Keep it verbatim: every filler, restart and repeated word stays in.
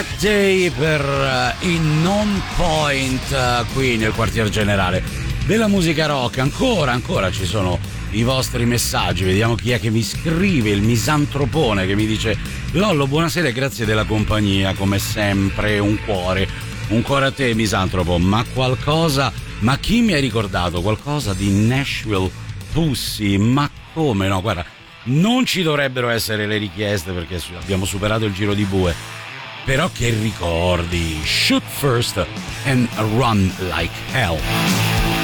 Day per uh, in Non Point uh, qui nel quartier generale della musica rock. Ancora, ancora ci sono i vostri messaggi. Vediamo chi è che mi scrive, il misantropone che mi dice: Lollo, buonasera e grazie della compagnia, come sempre un cuore, un cuore a te misantropo, ma qualcosa, ma chi mi ha ricordato qualcosa di Nashville Pussy? Ma come no, guarda, non ci dovrebbero essere le richieste perché abbiamo superato il giro di bue. Però che ricordi, Shoot First and Run Like Hell.